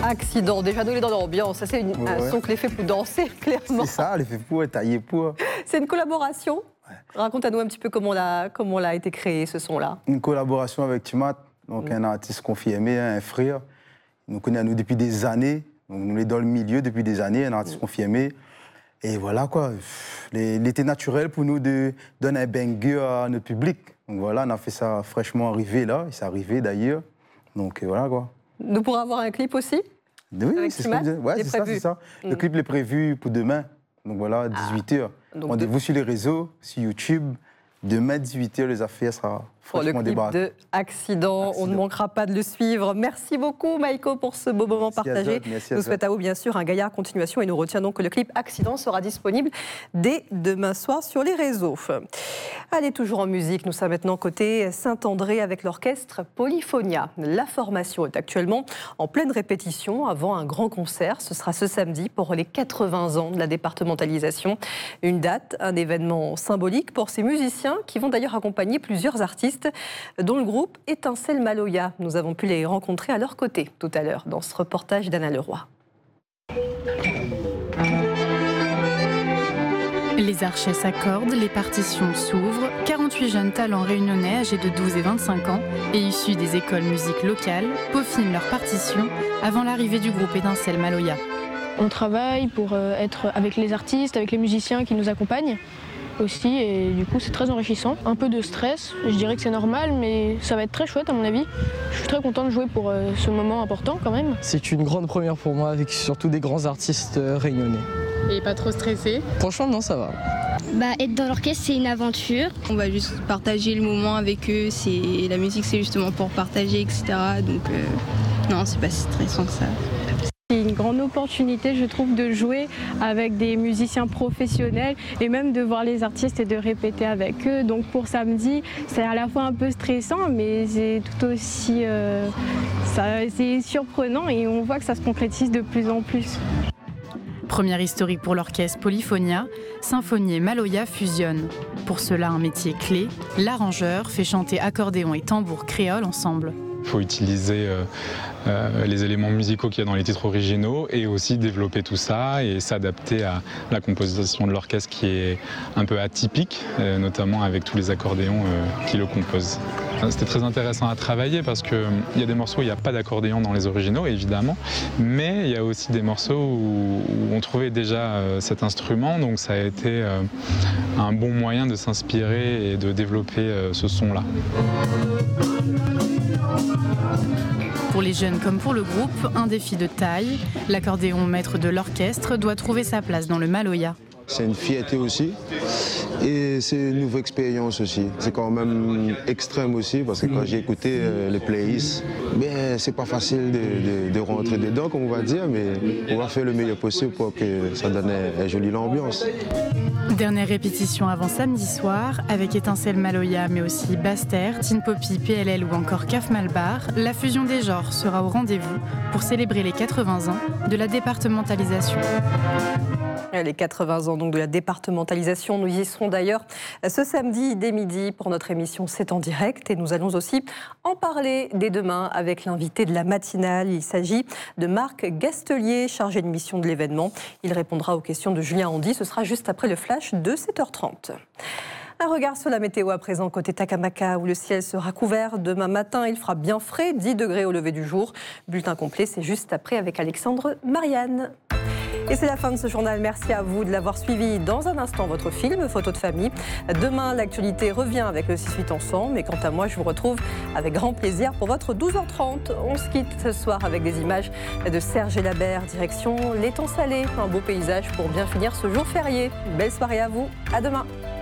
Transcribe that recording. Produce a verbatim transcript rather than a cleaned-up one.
Accident, déjà nous il est dans l'ambiance, c'est une, ouais, un ouais. son que les fait pour danser, clairement. C'est ça, les fait pour tailler pour. C'est une collaboration. Ouais. Raconte-nous un petit peu comment l'a, comment l'a été créé ce son-là. Une collaboration avec Timat, donc mmh. un artiste confirmé, un frère. Il nous connaît à nous depuis des années, donc nous est dans le milieu depuis des années, un artiste mmh. confirmé. Et voilà quoi, il était naturel pour nous de donner un banger à notre public. Donc voilà, on a fait ça fraîchement arrivé là, et c'est arrivé d'ailleurs. Donc voilà quoi. Nous pourrons avoir un clip aussi? Oui, c'est ce qu'on disait. Ouais, c'est ça, c'est ça. Mmh. Le clip est prévu pour demain. Donc voilà, dix-huit heures. Ah, rendez-vous de... sur les réseaux, sur YouTube. Demain, dix-huit heures, les affaires seront franchement débarquées. Le clip de Accident, Accident, on ne manquera pas de le suivre. Merci beaucoup, Maïko, pour ce beau moment Merci partagé. Nous souhaitons à vous, bien sûr, un gaillard continuation. Et nous retiendons que le clip Accident sera disponible dès demain soir sur les réseaux. Allez, toujours en musique, nous sommes maintenant côté Saint-André avec l'orchestre Polyphonia. La formation est actuellement en pleine répétition avant un grand concert. Ce sera ce samedi pour les quatre-vingts ans de la départementalisation. Une date, un événement symbolique pour ces musiciens qui vont d'ailleurs accompagner plusieurs artistes dont le groupe Étincelle Maloya. Nous avons pu les rencontrer à leur côté tout à l'heure dans ce reportage d'Anna Leroy. Les archets s'accordent, les partitions s'ouvrent. quarante-huit jeunes talents réunionnais âgés de douze et vingt-cinq ans et issus des écoles musiques locales peaufinent leurs partitions avant l'arrivée du groupe Étincelle Maloya. On travaille pour être avec les artistes, avec les musiciens qui nous accompagnent aussi, et du coup c'est très enrichissant. Un peu de stress, je dirais que c'est normal, mais ça va être très chouette à mon avis. Je suis très content de jouer pour euh, ce moment important quand même. C'est une grande première pour moi, avec surtout des grands artistes euh, réunionnais. Et pas trop stressé? Franchement non, ça va. Bah, être dans l'orchestre, c'est une aventure. On va juste partager le moment avec eux, c'est... la musique c'est justement pour partager, et cetera. Donc euh... non, c'est pas si stressant que ça. C'est une grande opportunité, je trouve, de jouer avec des musiciens professionnels et même de voir les artistes et de répéter avec eux. Donc pour samedi, c'est à la fois un peu stressant, mais c'est tout aussi euh, ça, c'est surprenant et on voit que ça se concrétise de plus en plus. Première historique pour l'orchestre Polyphonia, Symphonie et Maloya fusionnent. Pour cela, un métier clé, l'arrangeur fait chanter accordéon et tambour créole ensemble. Il faut utiliser euh, euh, les éléments musicaux qu'il y a dans les titres originaux et aussi développer tout ça et s'adapter à la composition de l'orchestre qui est un peu atypique, euh, notamment avec tous les accordéons euh, qui le composent. C'était très intéressant à travailler parce qu'il y a des morceaux où il n'y a pas d'accordéon dans les originaux, évidemment, mais il y a aussi des morceaux où, où on trouvait déjà euh, cet instrument, donc ça a été euh, un bon moyen de s'inspirer et de développer euh, ce son-là. Pour les jeunes comme pour le groupe, un défi de taille. L'accordéon maître de l'orchestre doit trouver sa place dans le Maloya. C'est une fierté aussi et c'est une nouvelle expérience aussi. C'est quand même extrême aussi parce que quand j'ai écouté euh, les playlists, ben, c'est pas facile de, de, de rentrer dedans comme on va dire, mais on va faire le meilleur possible pour que ça donne une jolie ambiance. Dernière répétition avant samedi soir avec Étincelle Maloya mais aussi Bastère, Teen Poppy, P L L ou encore Caf Malbar. La fusion des genres sera au rendez-vous pour célébrer les quatre-vingts ans de la départementalisation. Les quatre-vingts ans donc de la départementalisation, nous y serons d'ailleurs ce samedi dès midi pour notre émission C'est en direct et nous allons aussi en parler dès demain avec l'invité de la matinale. Il s'agit de Marc Gastelier, chargé de mission de l'événement. Il répondra aux questions de Julien Handy, ce sera juste après le flash de sept heures trente. Un regard sur la météo à présent côté Takamaka où le ciel sera couvert. Demain matin, il fera bien frais, dix degrés au lever du jour. Bulletin complet, c'est juste après avec Alexandre Marianne. Et c'est la fin de ce journal. Merci à vous de l'avoir suivi. Dans un instant, votre film Photo de famille. Demain, l'actualité revient avec le six huit ensemble. Et quant à moi, je vous retrouve avec grand plaisir pour votre douze heures trente. On se quitte ce soir avec des images de Serge Elabert, direction l'étang salé. Un beau paysage pour bien finir ce jour férié. Belle soirée à vous. À demain.